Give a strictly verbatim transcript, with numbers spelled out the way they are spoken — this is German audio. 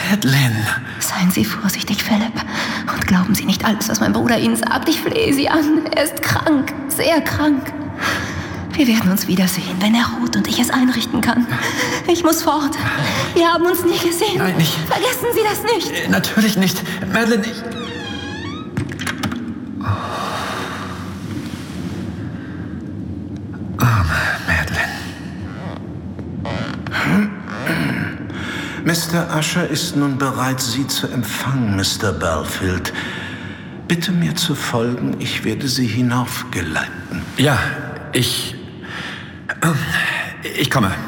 Madeleine. Seien Sie vorsichtig, Philipp. Und glauben Sie nicht alles, was mein Bruder Ihnen sagt. Ich flehe Sie an. Er ist krank. Sehr krank. Wir werden uns wiedersehen, wenn er ruht und ich es einrichten kann. Ich muss fort. Wir haben uns nie gesehen. Nein, nicht. Vergessen Sie das nicht. Äh, natürlich nicht. Madeleine, ich... Mister Usher ist nun bereit, Sie zu empfangen, Mister Belfield. Bitte mir zu folgen, ich werde Sie hinaufgeleiten. Ja, ich... Ich komme.